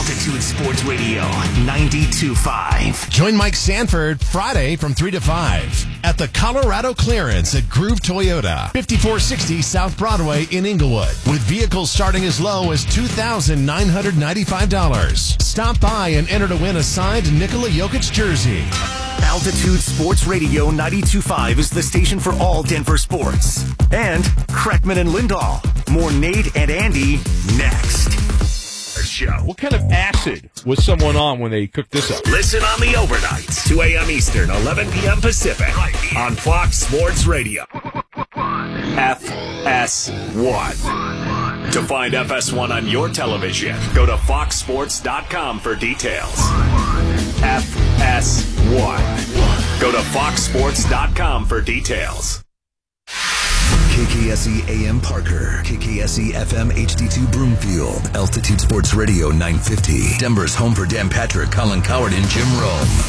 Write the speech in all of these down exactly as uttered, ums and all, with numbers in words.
Altitude Sports Radio ninety-two point five. Join Mike Sanford Friday from three to five at the Colorado Clearance at Groove Toyota, fifty-four sixty South Broadway in Inglewood, with vehicles starting as low as two thousand nine hundred ninety-five dollars. Stop by and enter to win a signed Nikola Jokic jersey. Altitude Sports Radio ninety-two point five is the station for all Denver sports. And Kreckman and Lindahl. More Nate and Andy next. Show. What kind of acid was someone on when they cooked this up? Listen on the overnights, two a.m. Eastern, eleven p.m. Pacific, right on Fox Sports Radio. F S one. To find F S one on your television, go to fox sports dot com for details. F S one. Go to fox sports dot com for details. K K S E A M Parker, K K S E F M H D two Broomfield, Altitude Sports Radio nine fifty, Denver's home for Dan Patrick, Colin Coward, and Jim Rome.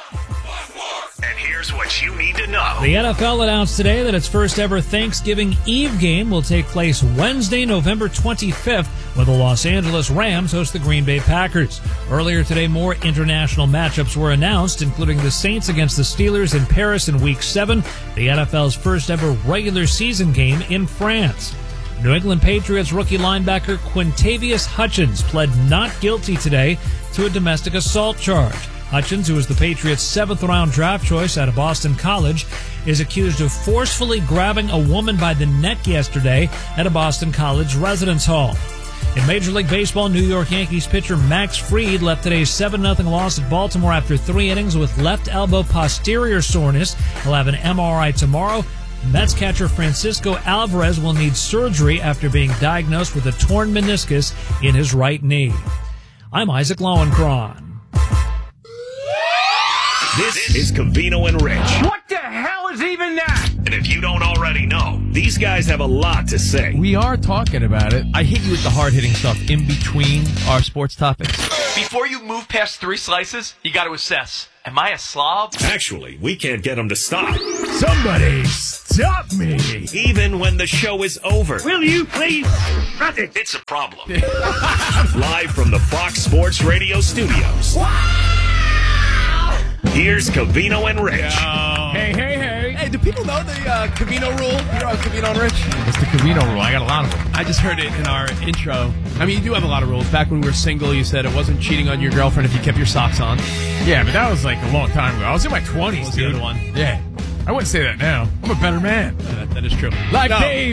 And here's what you need to know. The N F L announced today that its first ever Thanksgiving Eve game will take place Wednesday, November twenty-fifth, when the Los Angeles Rams host the Green Bay Packers. Earlier today, more international matchups were announced, including the Saints against the Steelers in Paris in Week seven, the N F L's first ever regular season game in France. New England Patriots rookie linebacker Quintavious Hutchins pled not guilty today to a domestic assault charge. Hutchins, who was the Patriots' seventh-round draft choice out of Boston College, is accused of forcefully grabbing a woman by the neck yesterday at a Boston College residence hall. In Major League Baseball, New York Yankees pitcher Max Fried left today's seven nothing loss at Baltimore after three innings with left elbow posterior soreness. He'll have an M R I tomorrow. Mets catcher Francisco Alvarez will need surgery after being diagnosed with a torn meniscus in his right knee. I'm Isaac Lowenkron. This is Covino and Rich. What the hell is even that? And if you don't already know, these guys have a lot to say. We are talking about it. I hit you with the hard-hitting stuff in between our sports topics. Before you move past three slices, you got to assess. Am I a slob? Actually, we can't get them to stop. Somebody stop me. Even when the show is over. Will you please run it? It's a problem. Live from the Fox Sports Radio studios. Here's Covino and Rich. Hey, hey, hey. Hey, do people know the uh, Covino rule? You're on Covino and Rich? What's the Covino rule? I got a lot of them. I just heard it in our intro. I mean, you do have a lot of rules. Back when we were single, you said it wasn't cheating on your girlfriend if you kept your socks on. Yeah, but that was like a long time ago. I was in my twenties, That was dude. the other one. Yeah. I wouldn't say that now. I'm a better man. Yeah, that, that is true. Like No. Dave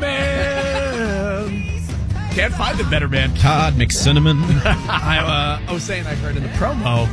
McMiniman. Can't find the better man. Todd McCinnamon. I, uh, I was saying I heard in the promo,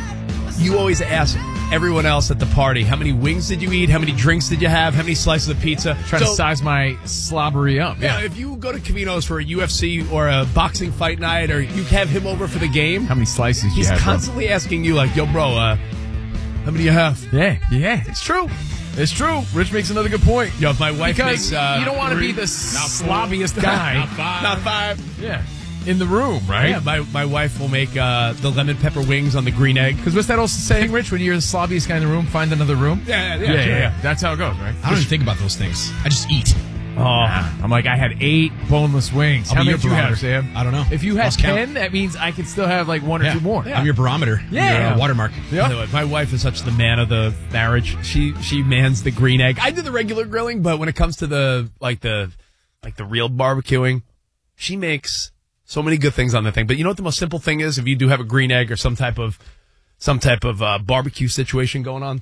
you always ask everyone else at the party, how many wings did you eat? How many drinks did you have? How many slices of pizza? Trying So- to size my slobbery up. Yeah, Yeah. if you go to Covino's for a U F C or a boxing fight night, or you have him over for the game, How many slices do you he's have? bro? constantly asking you, like, yo, bro, uh, how many do you have? Yeah, yeah. It's true. It's true. Rich makes another good point. Yo, if my wife Because makes, uh, you don't want to be three- the slobbiest guy. Not five. Not five. Yeah. In the room, right? Yeah, my, my wife will make uh, the lemon pepper wings on the green egg. Because what's that also saying, Rich? When you're the slobbiest guy in the room, find another room? Yeah, yeah, yeah, sure, yeah, yeah. That's how it goes, right? I don't even think about those things. I just eat. Oh, I'm like, I had eight boneless wings. I'll How be many your do you have, barometer. Sam? I don't know. If you had Lost count. ten, that means I could still have like one or Yeah. two more. I'm your barometer. Yeah. Your, uh, watermark. Yeah. By the way, my wife is such the man of the marriage. She she mans the green egg. I do the regular grilling, but when it comes to the like the like the real barbecuing, she makes so many good things on the thing. But you know what the most simple thing is? If you do have a green egg or some type of some type of uh, barbecue situation going on,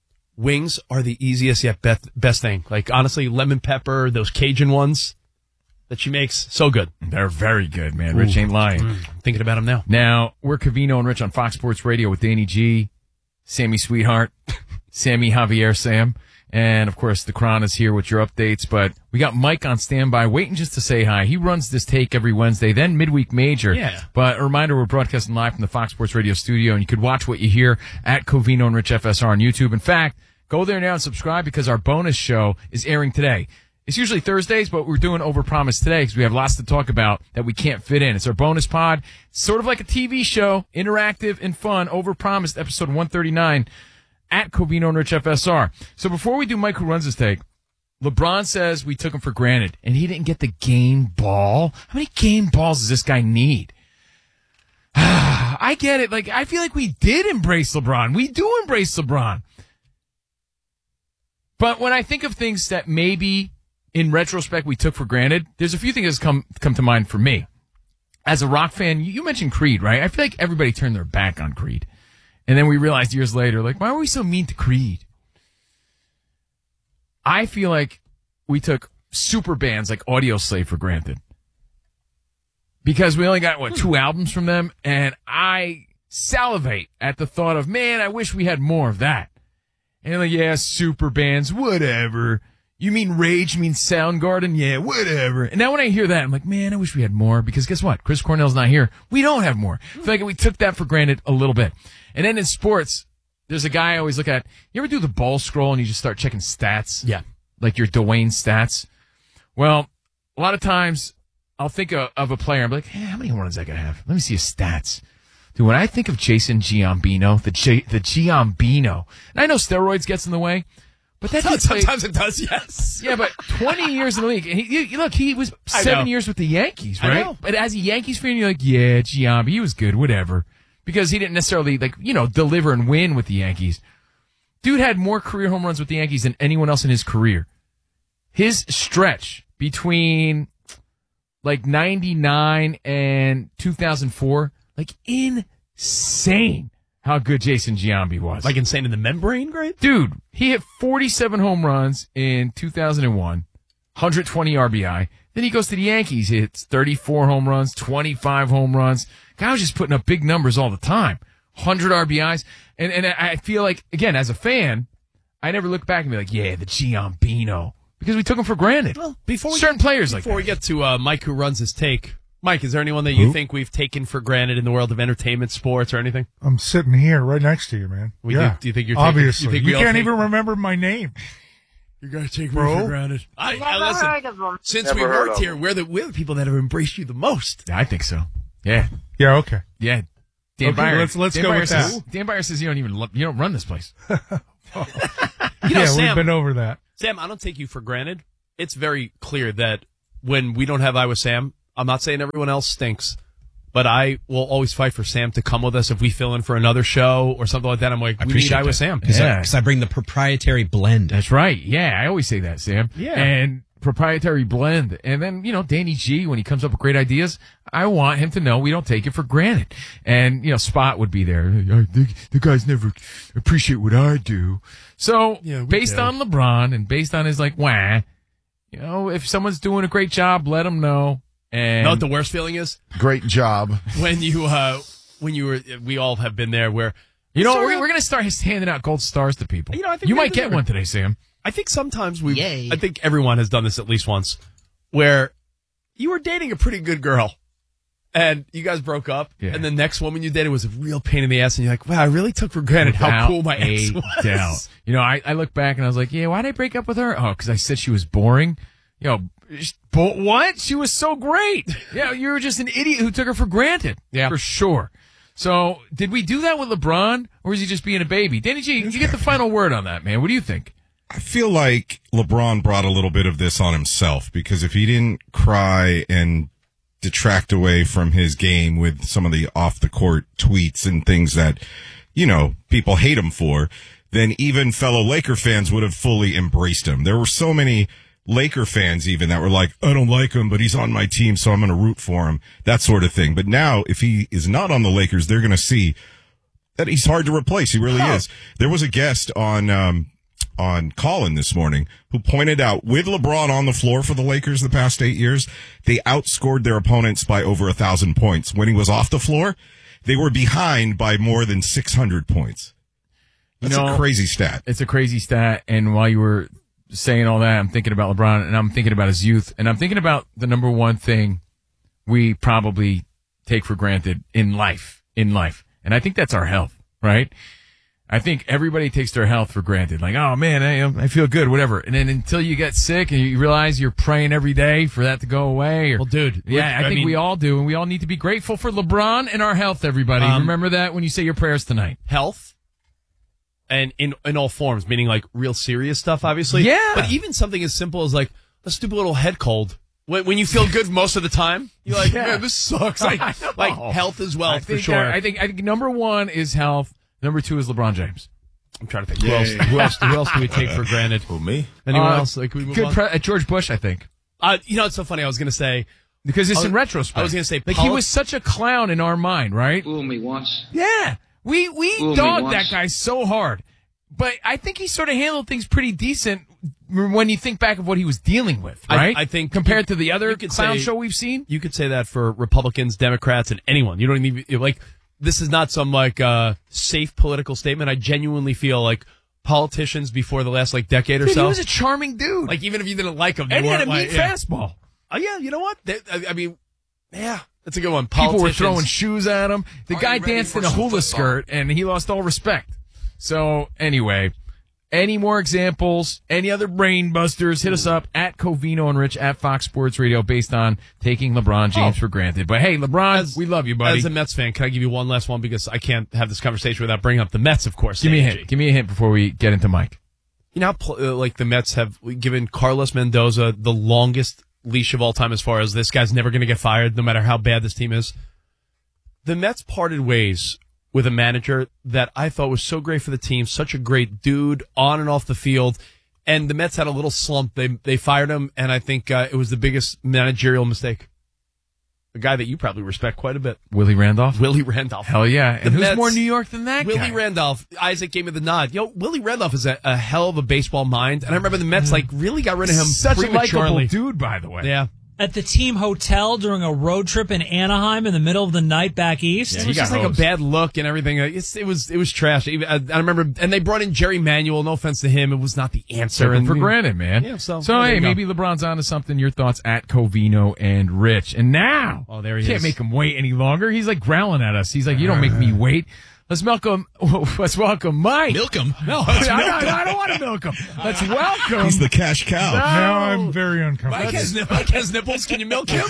wings are the easiest yet best best thing. Like honestly, lemon pepper, those Cajun ones that she makes, so good. They're very good, man. Rich ain't lying. Mm, I'm thinking about them now. Now, we're Covino and Rich on Fox Sports Radio with Danny G, Sammy Sweetheart, Sammy Javier Sam, and, of course, the Cron is here with your updates. But we got Mike on standby, waiting just to say hi. He runs this take every Wednesday, then Midweek Major. Yeah. But a reminder, we're broadcasting live from the Fox Sports Radio studio, and you could watch what you hear at Covino and Rich F S R on YouTube. In fact, go there now and subscribe because our bonus show is airing today. It's usually Thursdays, but we're doing Overpromise today because we have lots to talk about that we can't fit in. It's our bonus pod. It's sort of like a T V show, interactive and fun. Overpromised, episode one thirty-nine at Covino and Rich F S R. So before we do Mike Who Runs His Take, LeBron says we took him for granted and he didn't get the game ball. How many game balls does this guy need? I get it. Like, I feel like we did embrace LeBron. We do embrace LeBron. But when I think of things that maybe in retrospect we took for granted, there's a few things that come come to mind for me. As a rock fan, you mentioned Creed, right? I feel like everybody turned their back on Creed. And then we realized years later, like, why were we so mean to Creed? I feel like we took super bands like Audioslave for granted. Because we only got, what, two albums from them? And I salivate at the thought of, man, I wish we had more of that. And like, yeah, super bands, whatever. You mean Rage means Soundgarden? Yeah, whatever. And now when I hear that, I'm like, man, I wish we had more. Because guess what? Chris Cornell's not here. We don't have more. I feel like we took that for granted a little bit. And then in sports, there's a guy I always look at. You ever do the ball scroll and you just start checking stats? Yeah. Like your Dwayne stats? Well, a lot of times I'll think of, of a player. I'm like, hey, how many runs is that going to have? Let me see his stats. Dude, when I think of Jason Giambino, the G, the Giambino, and I know steroids gets in the way, but that dude played, sometimes it does, yes. Yeah, but twenty years in the league. And he, you, look, he was seven years with the Yankees, right? I know. But as a Yankees fan, you're like, yeah, Giambi, he was good, whatever. Because he didn't necessarily, like, you know, deliver and win with the Yankees. Dude had more career home runs with the Yankees than anyone else in his career. His stretch between, like, ninety-nine and two thousand four, like, insane how good Jason Giambi was. Like insane in the membrane, great? Dude, he hit forty-seven home runs in two thousand one, one hundred twenty R B I. Then he goes to the Yankees, hits thirty-four home runs, twenty-five home runs. Guy was just putting up big numbers all the time. one hundred R B Is. And and I feel like, again, as a fan, I never look back and be like, yeah, the Giambino. Because we took him for granted. Well, before we Certain get, players like that. Before we get to uh, Mike, who runs his take, Mike, is there anyone that you Who? think we've taken for granted in the world of entertainment, sports, or anything? I'm sitting here right next to you, man. We yeah. do, do you think you're taking, obviously? You, think you we all can't take, even remember my name. You gotta take Bro. me for granted. I, I listen. heard of them. Since Never we heard worked of here, them. we're the we're the people that have embraced you the most. Yeah, I think so. Yeah. Yeah, okay. Yeah. Dan Okay, Byer, let's- let's Dan go Byer with says, that. Dan Byer says you don't even lo- you don't run this place. You know, yeah, Sam, we've been over that. Sam, I don't take you for granted. It's very clear that when we don't have Iowa Sam, I'm not saying everyone else stinks, but I will always fight for Sam to come with us if we fill in for another show or something like that. I'm like, we need Iowa Sam. Because Yeah. I, I bring the proprietary blend. That's right. Yeah, I always say that, Sam. Yeah. And proprietary blend. And then, you know, Danny G, when he comes up with great ideas, I want him to know we don't take it for granted. And, you know, Spot would be there. The, the guys never appreciate what I do. So, Yeah, we based do. on LeBron and based on his, like, wah, you know, if someone's doing a great job, let them know. And You know what the worst feeling is? Great job. When you, uh, when you were, we all have been there where, you know, Sorry. we're, we're going to start handing out gold stars to people. You know, I think you we might get deserve one it. today, Sam. I think sometimes we, Yay. I think everyone has done this at least once, where you were dating a pretty good girl and you guys broke up, Yeah. and the next woman you dated was a real pain in the ass, and you're like, wow, I really took for granted how Without cool my ex a was. doubt. You know, I, I look back and I was like, yeah, why'd I break up with her? Oh, because I said she was boring. You know, sh- but what? She was so great. Yeah, you were just an idiot who took her for granted. Yeah. For sure. So, did we do that with LeBron, or is he just being a baby? Danny G, you get the final word on that, man. What do you think? I feel like LeBron brought a little bit of this on himself because if he didn't cry and detract away from his game with some of the off the court tweets and things that, you know, people hate him for, then even fellow Laker fans would have fully embraced him. There were so many Laker fans even that were like, I don't like him, but he's on my team, so I'm going to root for him, that sort of thing. But now, if he is not on the Lakers, they're going to see that he's hard to replace. He really is. There was a guest on, um, on Colin this morning who pointed out with LeBron on the floor for the Lakers the past eight years, they outscored their opponents by over a thousand points. When he was off the floor, they were behind by more than six hundred points. That's You know, a crazy stat. It's a crazy stat. And while you were saying all that, I'm thinking about LeBron and I'm thinking about his youth and I'm thinking about the number one thing we probably take for granted in life, in life. And I think that's our health, right? I think everybody takes their health for granted. Like, oh man, I, I feel good, whatever. And then until you get sick and you realize you're praying every day for that to go away. Or, Well, dude, yeah, I, I think mean- we all do. And we all need to be grateful for LeBron and our health, everybody. Um, Remember that when you say your prayers tonight. Health, and in in all forms, meaning like real serious stuff, obviously. Yeah. But even something as simple as like a stupid little head cold When, when you feel good most of the time, you're like, Yeah. man, this sucks. Like, like health is I wealth for think sure. that- I think I think number one is health. Number two is LeBron James. I'm trying to think. Who else, who else? Who else do we take for granted? Who, me? Anyone Uh, else? Like, can we move Good on? pre- uh, George Bush, I think. Uh, you know, it's so funny. I was going to say Because it's I was- in retrospect. I was gonna say like poli- he was such a clown in our mind, right? Fool me once. Yeah, we we Fool me dogged once. that guy so hard, but I think he sort of handled things pretty decent when you think back of what he was dealing with, I- right? I think compared you- to the other you could clown say- show we've seen. You could say that for Republicans, Democrats, and anyone. You don't even like. This is not some like uh, safe political statement. I genuinely feel like politicians before the last like decade or Dude, so. he was a charming dude. Like even if you didn't like him, they and he had a weren't, mean like, yeah. fastball. Oh yeah, you know what? They, I, I mean, yeah, that's a good one. People were Politicians- throwing shoes at him. The Are guy you ready danced for in a some hula football? skirt, and he lost all respect. So anyway, any more examples? Any other brain busters? Hit us up at Covino and Rich at Fox Sports Radio, based on taking LeBron James Oh. for granted. But hey, LeBron, As- we love you, buddy. As a Mets fan, can I give you one last one because I can't have this conversation without bringing up the Mets, of course. Give me a A G. hint. Give me a hint before we get into Mike. You know how pl- uh, like the Mets have given Carlos Mendoza the longest leash of all time as far as this guy's never going to get fired no matter how bad this team is? The Mets parted ways with a manager that I thought was so great for the team, such a great dude on and off the field. And the Mets had a little slump. They they fired him, and I think uh, it was the biggest managerial mistake. A guy that you probably respect quite a bit. Willie Randolph? Willie Randolph. Hell yeah. The And who's Mets- more New York than that Willie guy? Randolph. Isaac gave me the nod. Yo, Willie Randolph is a, a hell of a baseball mind. And I remember the Mets like really got rid of him Such a prematurely. likable dude, by the way. Yeah. At the team hotel during a road trip in Anaheim in the middle of the night back east. It was just like a bad look and everything. It's, it was it was trash. Even- I, I remember, and they brought in Jerry Manuel. No offense to him, it was not the answer. Took him And for granted, man. Yeah, so, so there hey, you go. maybe LeBron's onto something. Your thoughts at Covino and Rich. And now, Oh, there he can't is. make him wait any longer. He's like growling at us. He's like, you don't make me wait. Let's welcome, let's welcome Mike. Milk 'em. No, I, I, I don't want to milk him. Let's welcome. He's the cash cow. No. Now I'm very uncomfortable. Mike has, Mike has nipples. Can you milk him?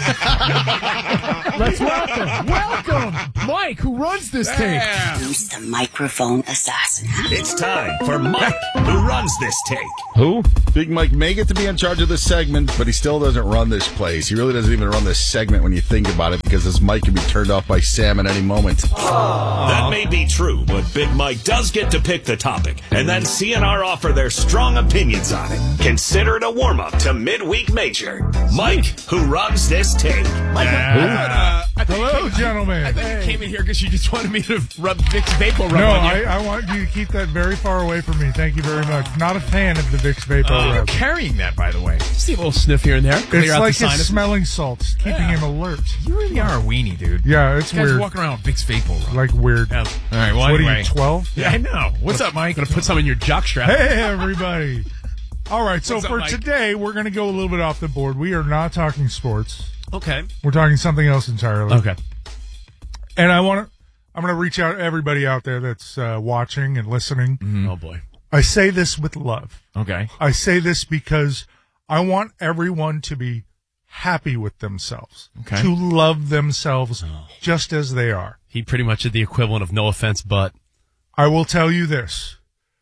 Let's welcome, welcome Mike, who runs this tape. Who's the microphone assassin? It's time for Mike, who runs this take. Who? Big Mike may get to be in charge of this segment, but he still doesn't run this place. He really doesn't even run this segment when you think about it, because his mic can be turned off by Sam at any moment. That may be true, but Big Mike does get to pick the topic, and then C N R offer their strong opinions on it. Consider it a warm-up to midweek major. Mike, who runs this take. Mike, I thought, uh, I thought Hello, you came, gentlemen. I thought you came in here because you just wanted me to rub Vicks Vapor Rub No, on I, you. I want you to keep that very far away from me. Thank you very much. Not a fan of the Vicks Vapor Uh, Rub. Carrying that, by the way. See a little sniff here and there. Clear It's out like the it's sinus. smelling salts, keeping Yeah. him alert. You really are a weenie, dude. Yeah, it's This guy's weird. walking around with Vicks Vapor Rub. Like weird. Yeah. All right, well, What anyway. are you, twelve? Yeah, I know. What's up, Mike? Gonna put some in your jockstrap. Hey, everybody. All right, so What's up, for Mike? today, we're going to go a little bit off the board. We are not talking sports. Okay. We're talking something else entirely. Okay. And I want to, I'm going to reach out to everybody out there that's uh, watching and listening. Oh boy. I say this with love. Okay. I say this because I want everyone to be happy with themselves, Okay. to love themselves just as they are. He pretty much did the equivalent of no offense, but I will tell you this.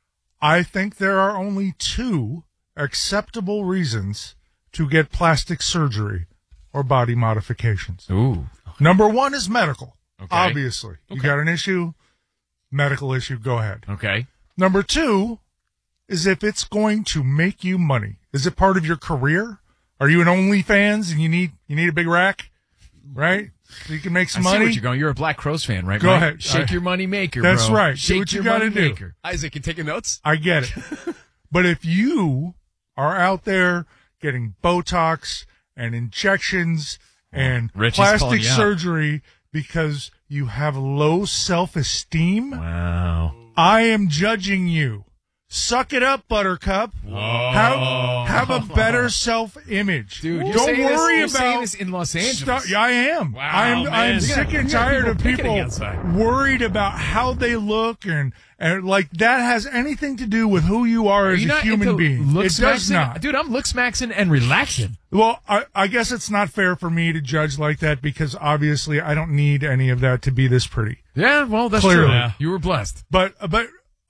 I think there are only two acceptable reasons to get plastic surgery or body modifications. Ooh. Number one is medical. Okay. Obviously. You got an issue, medical issue, go ahead. Okay. Number two is if it's going to make you money. Is it part of your career? Are you an OnlyFans and you need you need a big rack? Right? So you can make some I see money? what you're going. You're a Black Crowes fan, right? Go Mike? ahead. Shake I- your money maker, That's bro. right. Do Shake what you your gotta money do. maker. Isaac, you taking notes? I get it. But if you are out there getting Botox and injections and Rich is calling plastic you out. surgery because you have low self-esteem, Wow. I am judging you. Suck it up, Buttercup. Have, have a better self-image. Dude, you're don't saying this- worry you're about saying this in Los Angeles. Stu- I am. Wow, I'm. man. I'm You got- sick you and got tired people of picketing people outside. worried about how they look and and like that has anything to do with who you are, Are as you a not human into being. look It does smaxing? not. Dude, I'm look smaxing and relaxing. Well, I, I guess it's not fair for me to judge like that because obviously I don't need any of that to be this pretty. Yeah, well, that's Clearly. true. Yeah. You were blessed. But but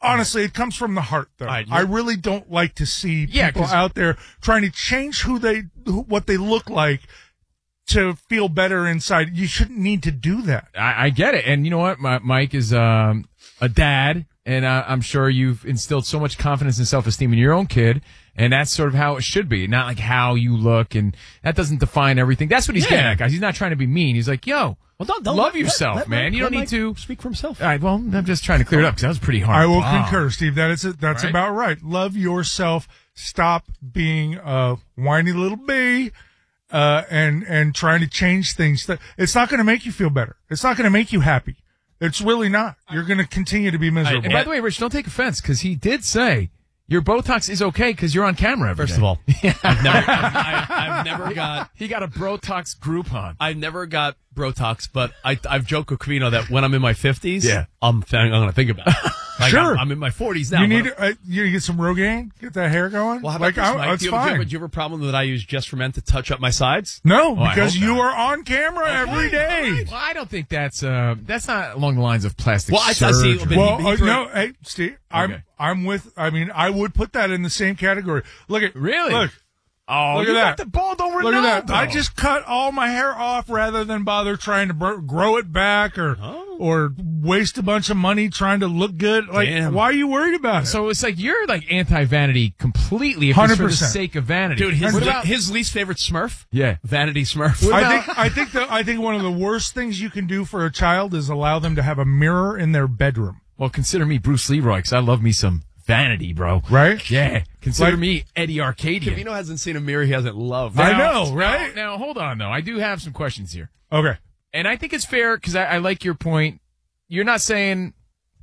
honestly, it comes from the heart, though. Right, I really don't like to see Yeah, people 'cause- out there trying to change who they, who, what they look like to feel better inside. You shouldn't need to do that. I, I get it. And you know what? My, Mike is um, a dad, and uh, I'm sure you've instilled so much confidence and self-esteem in your own kid, and that's sort of how it should be, not like how you look, and that doesn't define everything. That's what he's Yeah. getting at, guys. He's not trying to be mean. He's like, yo, Well, don't, don't love let- yourself, let- let man. Mike- you don't let need to Mike speak for himself. All right, well, I'm just trying to clear it up because that was pretty hard. I will Wow. concur, Steve. That is, that's Right? about right. Love yourself. Stop being a whiny little bee. Uh, and, and trying to change things. It's not going to make you feel better. It's not going to make you happy. It's really not. You're going to continue to be miserable. And by the way, Rich, don't take offense because he did say your Botox is okay because you're on camera every First day. of all, I've never, I've, I, I've never got. He got a Botox Groupon. I've never got Botox, but I, I've joked with Covino that when I'm in my fifties, Yeah. I'm, th- I'm going to think about it. Like, Sure. I'm, I'm in my forties now. you need but- to, uh, you get some Rogaine, get that hair going. Well, how about like, this, I, Mike? that's do, you have, do, you fine. have, do you have a problem that I use just for men to touch up my sides? No, Oh, I because hope you not. are on camera every day. Well, I don't think that's uh that's not along the lines of plastic Well, I- I surgery. see, but- Well, he- he uh, threw- no, hey, Steve, I'm Okay. I'm with. I mean, I would put that in the same category. Look at Really? Look, oh, look you at got that. the bald over look at that. I just cut all my hair off rather than bother trying to br- grow it back or or waste a bunch of money trying to look good. Like, Damn. why are you worried about it? So it's like you're like anti-vanity completely, if it's for the one hundred percent. sake of vanity. Dude, his, What le- about- his least favorite Smurf? Yeah. Vanity Smurf. What I about- think I think that I think one of the worst things you can do for a child is allow them to have a mirror in their bedroom. Well, consider me Bruce Leroy because I love me some vanity, bro. Right? Yeah. Consider Like- me Eddie Arcadian. Covino hasn't seen a mirror he hasn't loved. I Now- know, right? Now, now, hold on, though. I do have some questions here. Okay. And I think it's fair because I, I like your point. You're not saying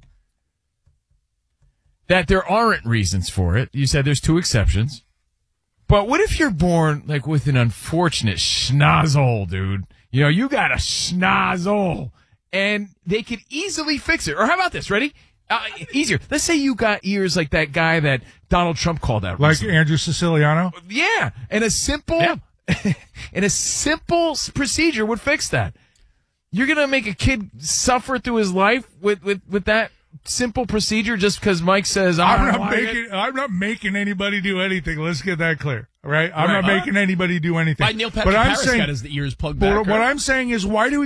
that there aren't reasons for it. You said there's two exceptions. But what if you're born like with an unfortunate schnozzle, dude? You know, you got a schnozzle and they could easily fix it. Or how about this? Ready? Uh, easier. Let's say you got ears like that guy that Donald Trump called out. Like recently. Andrew Siciliano? Yeah. And a simple, Yeah. and a simple s- procedure would fix that. You're going to make a kid suffer through his life with, with, with that simple procedure just because Mike says, I I'm don't not like it? making I'm not making anybody do anything. Let's get that clear. All right? I'm Right. not making anybody do anything. Why Neil Patrick but I'm Harris saying, got his ears plugged but back? what or- I'm saying is, why do we